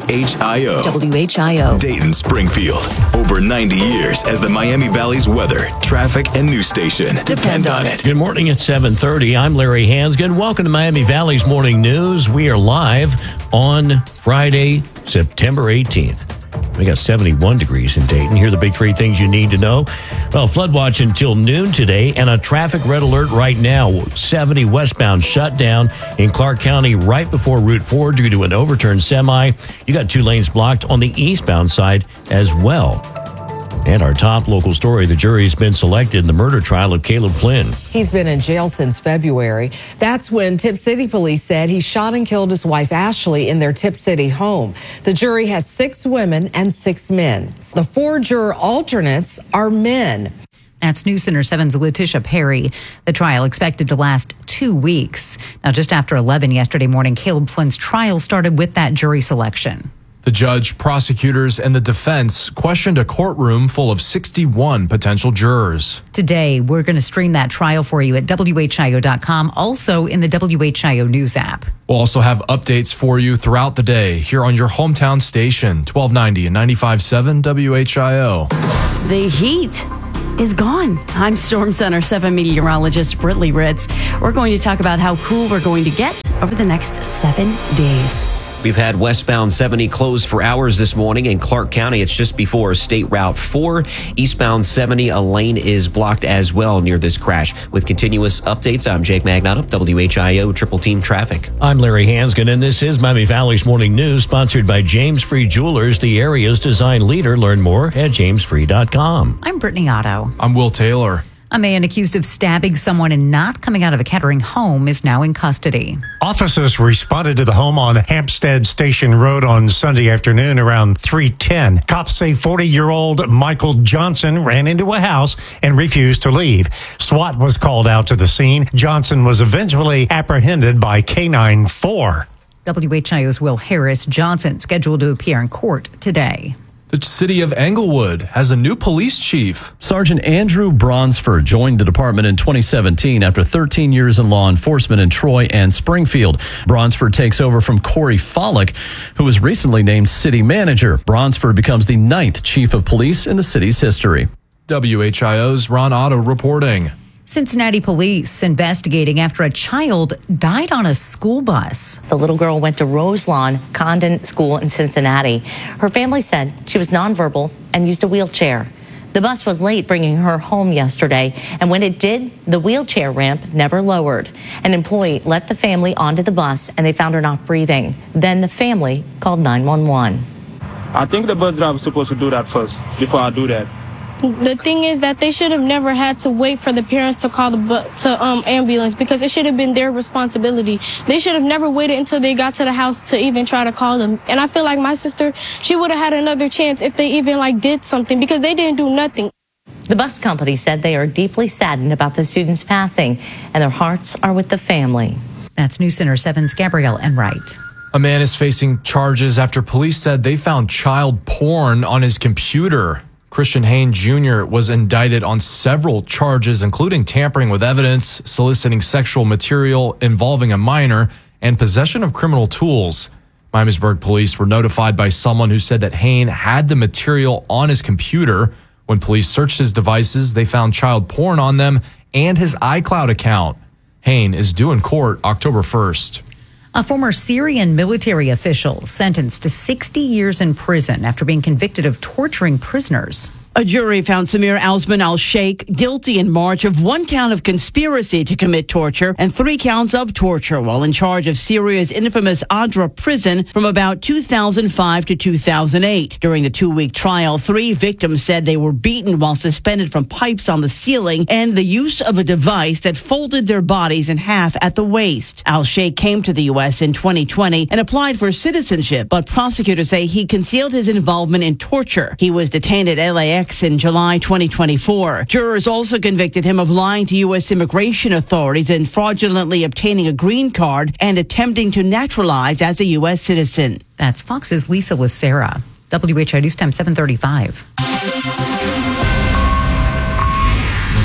WHIO. WHIO. Dayton, Springfield. Over 90 years as the Miami Valley's weather, traffic, and news station. Depend on it. Good morning at 7:30. I'm Larry Hansgen. Welcome to Miami Valley's Morning News. We are live on Friday, September 18th. We got 71 degrees in Dayton. Here are the big three things you need to know. Well, flood watch until noon today and a traffic red alert right now. 70 westbound shut down in Clark County right before Route 4 due to an overturned semi. You got 2 lanes blocked on the eastbound side as well. And our top local story, the jury's been selected in the murder trial of Caleb Flynn. He's been in jail since February. That's when Tip City police said he shot and killed his wife, Ashley, in their Tip City home. The jury has 6 women and 6 men. The 4 juror alternates are men. That's News Center 7's Letitia Perry. The trial expected to last 2 weeks. Now, just after 11 yesterday morning, Caleb Flynn's trial started with that jury selection. The judge, prosecutors, and the defense questioned a courtroom full of 61 potential jurors. Today, we're going to stream that trial for you at WHIO.com, also in the WHIO News app. We'll also have updates for you throughout the day here on your hometown station, 1290 and 95.7 WHIO. The heat is gone. I'm Storm Center 7 meteorologist Brittany Ritz. We're going to talk about how cool we're going to get over the next 7 days. We've had westbound 70 closed for hours this morning in Clark County. It's just before State Route 4. Eastbound 70, a lane is blocked as well near this crash. With continuous updates, I'm Jake Magnotta, WHIO Triple Team Traffic. I'm Larry Hansgen, and this is Miami Valley's Morning News, sponsored by James Free Jewelers, the area's design leader. Learn more at jamesfree.com. I'm Brittany Otto. I'm Will Taylor. A man accused of stabbing someone and not coming out of a Kettering home is now in custody. Officers responded to the home on Hampstead Station Road on Sunday afternoon around 3:10. Cops say 40-year-old Michael Johnson ran into a house and refused to leave. SWAT was called out to the scene. Johnson was eventually apprehended by K-9 4. WHIO's Will Harris. Johnson scheduled to appear in court today. The city of Englewood has a new police chief. Sergeant Andrew Bronsford joined the department in 2017 after 13 years in law enforcement in Troy and Springfield. Bronsford takes over from Corey Follick, who was recently named city manager. Bronsford becomes the 9th chief of police in the city's history. WHIO's Ron Otto reporting. Cincinnati police investigating after a child died on a school bus. The little girl went to Roselawn Condon School in Cincinnati. Her family said she was nonverbal and used a wheelchair. The bus was late bringing her home yesterday, and when it did, the wheelchair ramp never lowered. An employee let the family onto the bus, and they found her not breathing. Then the family called 911. I think the bus driver was supposed to do that first before I do that. The thing is that they should have never had to wait for the parents to call the ambulance, because it should have been their responsibility. They should have never waited until they got to the house to even try to call them. And I feel like my sister, she would have had another chance if they even did something, because they didn't do nothing. The bus company said they are deeply saddened about the student's passing, and their hearts are with the family. That's News Center 7's Gabrielle Enright. A man is facing charges after police said they found child porn on his computer. Christian Hain Jr. was indicted on several charges, including tampering with evidence, soliciting sexual material involving a minor, and possession of criminal tools. Miamisburg police were notified by someone who said that Hain had the material on his computer. When police searched his devices, they found child porn on them and his iCloud account. Hain is due in court October 1st. A former Syrian military official sentenced to 60 years in prison after being convicted of torturing prisoners. A jury found Samir Osman al-Sheikh guilty in March of 1 count of conspiracy to commit torture and 3 counts of torture while in charge of Syria's infamous Adra prison from about 2005 to 2008. During the 2-week trial, 3 victims said they were beaten while suspended from pipes on the ceiling and the use of a device that folded their bodies in half at the waist. Al-Sheikh came to the U.S. in 2020 and applied for citizenship, but prosecutors say he concealed his involvement in torture. He was detained at LAX in July 2024. Jurors also convicted him of lying to U.S. immigration authorities and fraudulently obtaining a green card and attempting to naturalize as a U.S. citizen. That's Fox's Lisa Lucera. WHIO News Time 7:35.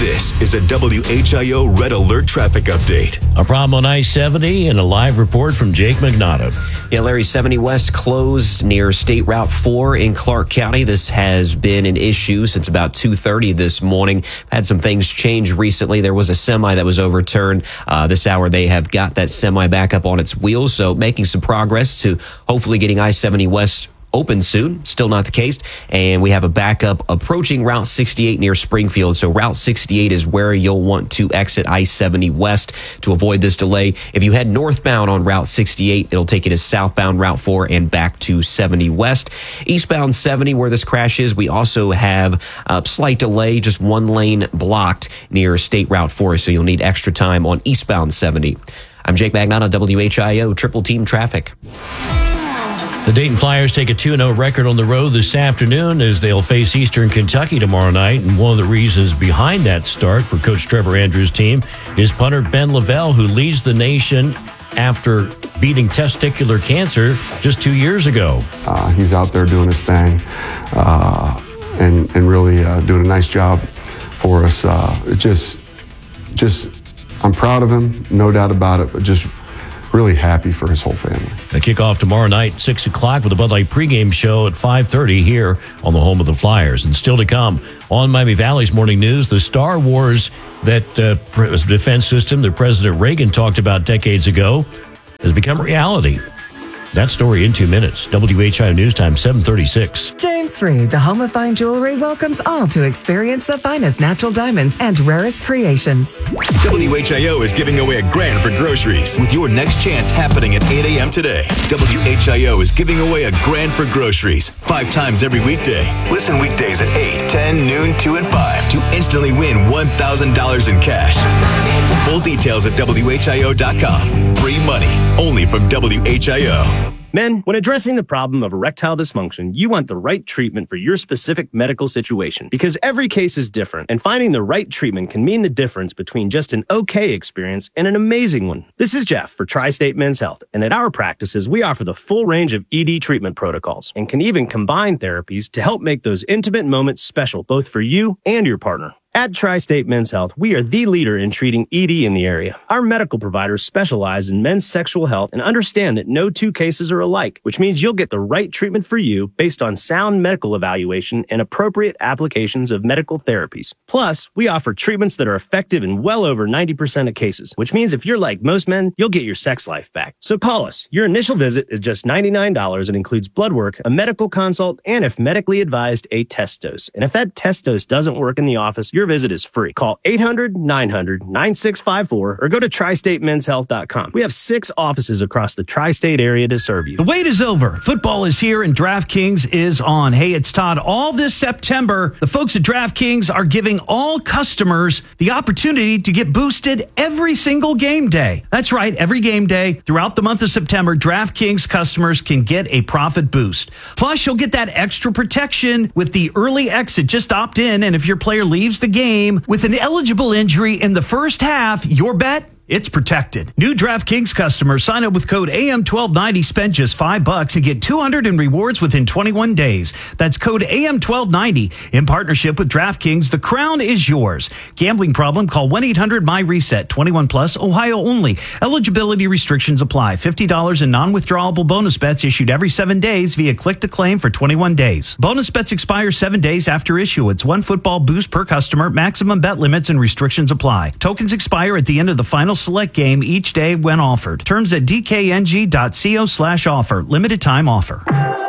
This is a WHIO Red Alert traffic update. A problem on I-70 and a live report from Jake Magnotta. Yeah, Larry, 70 West closed near State Route 4 in Clark County. This has been an issue since about 2:30 this morning. Had some things change recently. There was a semi that was overturned. This hour, they have got that semi back up on its wheels, so making some progress to hopefully getting I-70 West open soon. Still not the case. And we have a backup approaching Route 68 near Springfield. So Route 68 is where you'll want to exit I-70 West to avoid this delay. If you head northbound on Route 68, it'll take you to southbound Route 4 and back to 70 West. Eastbound 70, where this crash is, we also have a slight delay, just one lane blocked near State Route 4. So you'll need extra time on eastbound 70. I'm Jake Magnotta, WHIO Triple Team Traffic. The Dayton Flyers take a 2-0 record on the road this afternoon as they'll face Eastern Kentucky tomorrow night. And one of the reasons behind that start for Coach Trevor Andrews' team is punter Ben Lavelle, who leads the nation after beating testicular cancer just 2 years ago. He's out there doing his thing and really doing a nice job for us. I'm proud of him, no doubt about it, but just really happy for his whole family. The kickoff tomorrow night, 6 o'clock, with the Bud Light pregame show at 5:30 here on the home of the Flyers. And still to come on Miami Valley's Morning News, the Star Wars, that defense system that President Reagan talked about decades ago, has become reality. That story in 2 minutes. WHIO News Time, 7:36. James Free, the home of fine jewelry, welcomes all to experience the finest natural diamonds and rarest creations. WHIO is giving away $1,000 for groceries with your next chance happening at 8 a.m. today. WHIO is giving away $1,000 for groceries 5 times every weekday. Listen weekdays at 8, 10, noon, 2, and 5 to instantly win $1,000 in cash. Full details at WHIO.com. Free money only from WHIO. Men, when addressing the problem of erectile dysfunction, you want the right treatment for your specific medical situation because every case is different, and finding the right treatment can mean the difference between just an okay experience and an amazing one. This is Jeff for Tri-State Men's Health, and at our practices, we offer the full range of ED treatment protocols and can even combine therapies to help make those intimate moments special both for you and your partner. At Tri-State Men's Health, we are the leader in treating ED in the area. Our medical providers specialize in men's sexual health and understand that no two cases are alike, which means you'll get the right treatment for you based on sound medical evaluation and appropriate applications of medical therapies. Plus, we offer treatments that are effective in well over 90% of cases, which means if you're like most men, you'll get your sex life back. So call us. Your initial visit is just $99 and includes blood work, a medical consult, and if medically advised, a test dose. And if that test dose doesn't work in the office, your visit is free. Call 800-900-9654 or go to tristatemenshealth.com. We have 6 offices across the tri-state area to serve you. The wait is over. Football is here and DraftKings is on. Hey, it's Todd. All this September, the folks at DraftKings are giving all customers the opportunity to get boosted every single game day. That's right, every game day throughout the month of September, DraftKings customers can get a profit boost. Plus, you'll get that extra protection with the early exit. Just opt in, and if your player leaves the game with an eligible injury in the first half, your bet, it's protected. New DraftKings customers sign up with code AM1290, spend just $5 and get $200 in rewards within 21 days. That's code AM1290 in partnership with DraftKings. The crown is yours. Gambling problem? Call 1-800-MY-RESET. 21 plus, Ohio only. Eligibility restrictions apply. $50 in non-withdrawable bonus bets issued every 7 days via click to claim for 21 days. Bonus bets expire 7 days after issuance. 1 football boost per customer. Maximum bet limits and restrictions apply. Tokens expire at the end of the final select game each day when offered. Terms at dkng.co/offer. Limited time offer.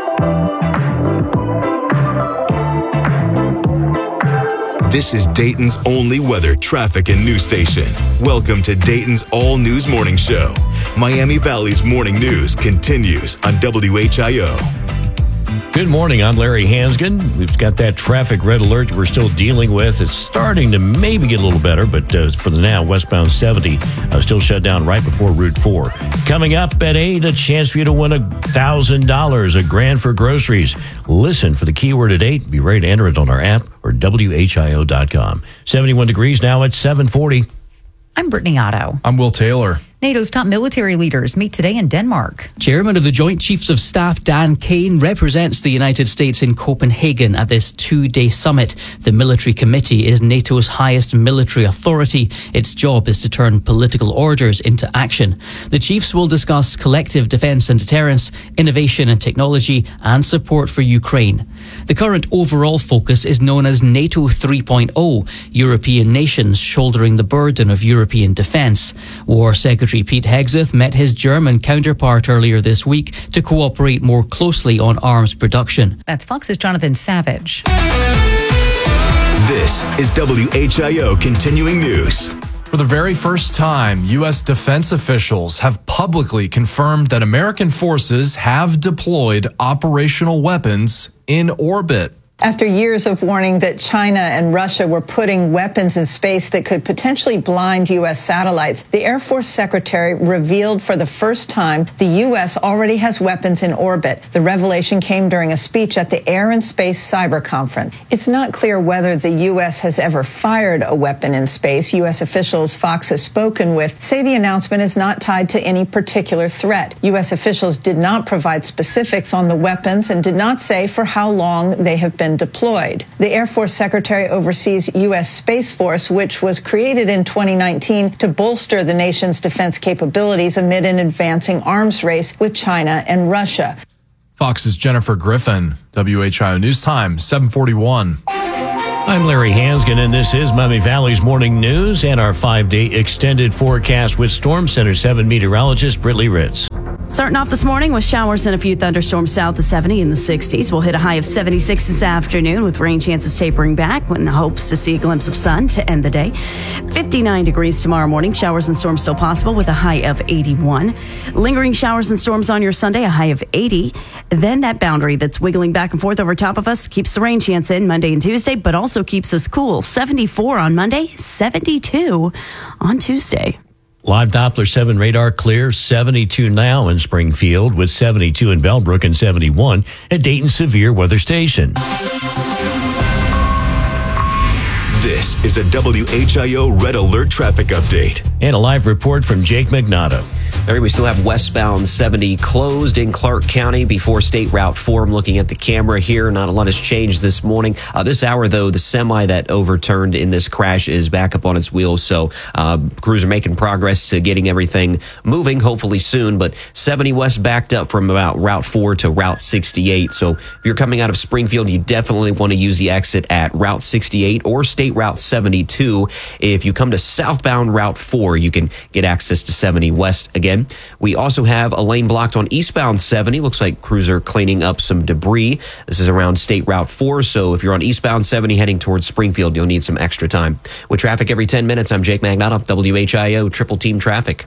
This is Dayton's only weather, traffic, and news station. Welcome to Dayton's All News Morning Show. Miami Valley's morning news continues on WHIO. Good morning. I'm Larry Hansgen. We've got that traffic red alert we're still dealing with. It's starting to maybe get a little better, but for the now, westbound 70 still shut down right before Route 4. Coming up at 8, a chance for you to win $1,000, $1,000 for groceries. Listen for the keyword at 8. Be ready to enter it on our app or WHIO.com. 71 degrees now at 740. I'm Brittany Otto. I'm Will Taylor. NATO's top military leaders meet today in Denmark. Chairman of the Joint Chiefs of Staff, Dan Kane, represents the United States in Copenhagen at this two-day summit. The military committee is NATO's highest military authority. Its job is to turn political orders into action. The chiefs will discuss collective defense and deterrence, innovation and technology, and support for Ukraine. The current overall focus is known as NATO 3.0, European nations shouldering the burden of European defence. War Secretary Pete Hegseth met his German counterpart earlier this week to cooperate more closely on arms production. That's Fox's Jonathan Savage. This is WHIO Continuing News. For the very first time, U.S. defense officials have publicly confirmed that American forces have deployed operational weapons in orbit. After years of warning that China and Russia were putting weapons in space that could potentially blind U.S. satellites, the Air Force Secretary revealed for the first time the U.S. already has weapons in orbit. The revelation came during a speech at the Air and Space Cyber Conference. It's not clear whether the U.S. has ever fired a weapon in space. U.S. officials Fox has spoken with say the announcement is not tied to any particular threat. U.S. officials did not provide specifics on the weapons and did not say for how long they have been deployed. The Air Force Secretary oversees U.S. Space Force, which was created in 2019 to bolster the nation's defense capabilities amid an advancing arms race with China and Russia. Fox's Jennifer Griffin, WHIO News Time, 741. I'm Larry Hansgen, and this is Miami Valley's Morning News and our 5-day extended forecast with Storm Center 7 meteorologist Brittany Ritz. Starting off this morning with showers and a few thunderstorms south of 70 in the 60s. We'll hit a high of 76 this afternoon with rain chances tapering back in the hopes to see a glimpse of sun to end the day. 59 degrees tomorrow morning. Showers and storms still possible with a high of 81. Lingering showers and storms on your Sunday, a high of 80. Then that boundary that's wiggling back and forth over top of us keeps the rain chance in Monday and Tuesday, but also keeps us cool. 74 on Monday, 72 on Tuesday. Live Doppler 7 radar clear, 72 now in Springfield with 72 in Bellbrook and 71 at Dayton Severe Weather Station. This is a WHIO Red Alert traffic update. And a live report from Jake Magnato. Larry, we still have westbound 70 closed in Clark County before State Route 4. I'm looking at the camera here. Not a lot has changed this morning. This hour, though, the semi that overturned in this crash is back up on its wheels. So crews are making progress to getting everything moving, hopefully soon. But 70 west backed up from about Route 4 to Route 68. So if you're coming out of Springfield, you definitely want to use the exit at Route 68 or State Route 72. If you come to southbound Route 4, you can get access to 70 west again. We also have a lane blocked on eastbound 70. Looks like crews are cleaning up some debris. This is around State Route 4, so if you're on eastbound 70 heading towards Springfield, you'll need some extra time. With traffic every 10 minutes, I'm Jake Magnato, WHIO Triple Team Traffic.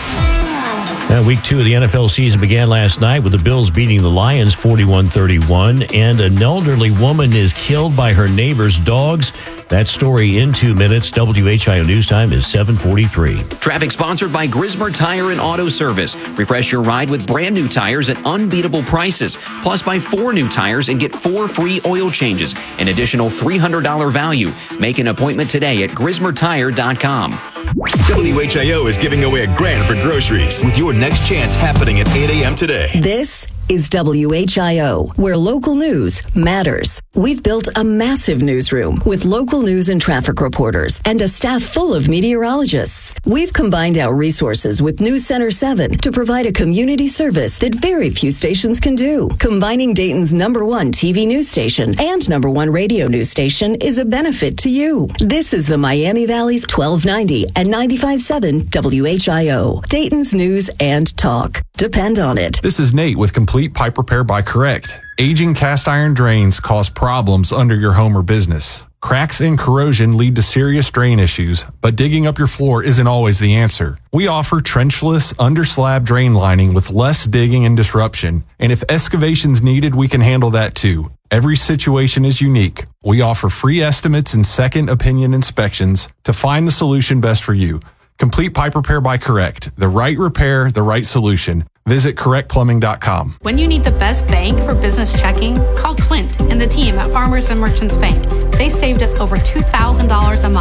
Week 2 of the NFL season began last night with the Bills beating the Lions 41-31, and an elderly woman is killed by her neighbor's dogs. That story in 2 minutes. WHIO News Time is 7:43. Traffic sponsored by Grismer Tire and Auto Service. Refresh your ride with brand new tires at unbeatable prices. Plus, buy 4 new tires and get 4 free oil changes. An additional $300 value. Make an appointment today at GrismerTire.com. WHIO is giving away $1,000 for groceries with your next chance happening at 8 a.m. today. This is WHIO, where local news matters. We've built a massive newsroom with local news and traffic reporters and a staff full of meteorologists. We've combined our resources with News Center 7 to provide a community service that very few stations can do. Combining Dayton's #1 TV news station and #1 radio news station is a benefit to you. This is the Miami Valley's 1290 and 95.7 WHIO, Dayton's news and talk. Depend on it. This is Nate with Complete Pipe Repair by Correct. Aging cast iron drains cause problems under your home or business. Cracks and corrosion lead to serious drain issues, but digging up your floor isn't always the answer. We offer trenchless, under-slab drain lining with less digging and disruption, and if excavation's needed, we can handle that too. Every situation is unique. We offer free estimates and second opinion inspections to find the solution best for you. Complete Pipe Repair by Correct. The right repair, the right solution. Visit correctplumbing.com. When you need the best bank for business checking, call Clint and the team at Farmers and Merchants Bank. They saved us over $2,000 a month.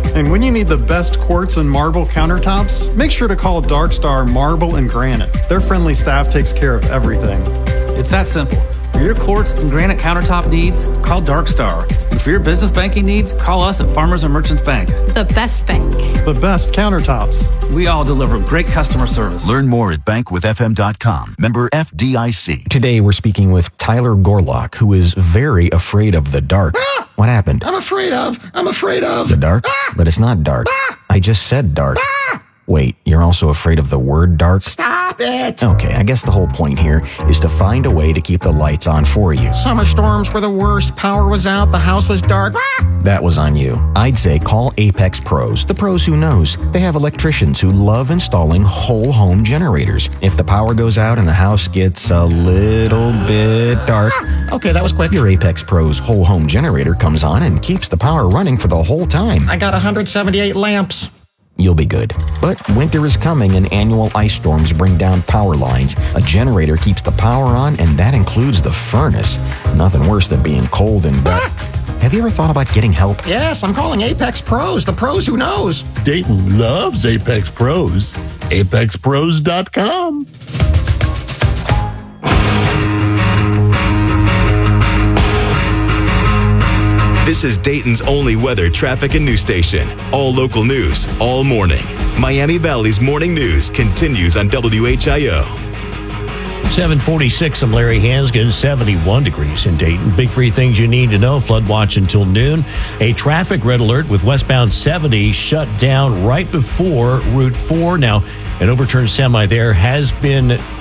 And when you need the best quartz and marble countertops, make sure to call Dark Star Marble and Granite. Their friendly staff takes care of everything. It's that simple. For your quartz and granite countertop needs, call Dark Star. And for your business banking needs, call us at Farmers and Merchants Bank. The best bank. The best countertops. We all deliver great customer service. Learn more at bankwithfm.com. Member FDIC. Today we're speaking with Tyler Gorlock, who is very afraid of the dark. What happened? I'm afraid of The dark? But it's not dark. I just said dark. Wait, you're also afraid of the word dark? Stop it! Okay, I guess the whole point here is to find a way to keep the lights on for you. Summer storms were the worst. Power was out. The house was dark. That was on you. I'd say call Apex Pros, the pros who knows. They have electricians who love installing whole home generators. If the power goes out and the house gets a little bit dark, Okay, that was quick. your Apex Pros whole home generator comes on and keeps the power running for the whole time. I got 178 lamps. You'll be good. But winter is coming and annual ice storms bring down power lines. A generator keeps the power on, and that includes the furnace. Nothing worse than being cold and wet. Have you ever thought about getting help? Yes, I'm calling Apex Pros, the pros who knows. Dayton loves Apex Pros. ApexPros.com. This is Dayton's only weather, traffic, and news station. All local news, all morning. Miami Valley's morning news continues on WHIO. 746, I'm Larry Hansgen, 71 degrees in Dayton. Big three things you need to know. Flood watch until noon. A traffic red alert with westbound 70 shut down right before Route 4. Now, an overturned semi there has been